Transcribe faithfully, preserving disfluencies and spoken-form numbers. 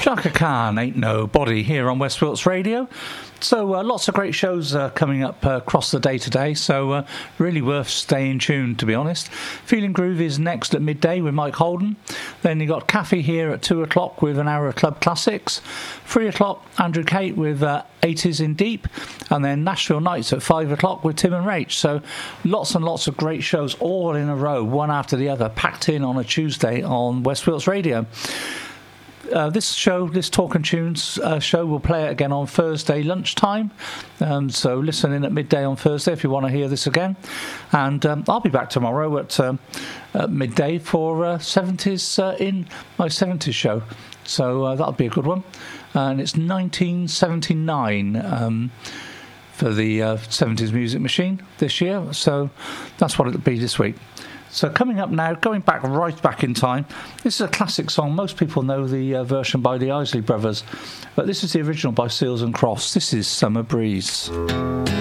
Chaka Khan, Ain't Nobody, here on West Wilts Radio. So uh, lots of great shows uh, coming up uh, across the day today, so uh, really worth staying tuned, to be honest. Feeling Groovy is next at midday with Mike Holden. Then you got Cafe here at two o'clock with an hour of Club Classics. three o'clock, Andrew Kate with uh, eighties in Deep. And then Nashville Nights at five o'clock with Tim and Rach. So lots and lots of great shows all in a row, one after the other, packed in on a Tuesday on West Wilts Radio. Uh, this show, this Talk and Tunes uh, show, will play it again on Thursday lunchtime. Um, so listen in at midday on Thursday if you want to hear this again. And um, I'll be back tomorrow at, um, at midday for uh, seventies uh, in my seventies show. So uh, that'll be a good one. And it's nineteen seventy-nine um, for the uh, seventies Music Machine this year. So that's what it'll be this week. So coming up now, going back right back in time, this is a classic song. Most people know the uh, version by the Isley Brothers, but this is the original by Seals and Crofts. This is Summer Breeze.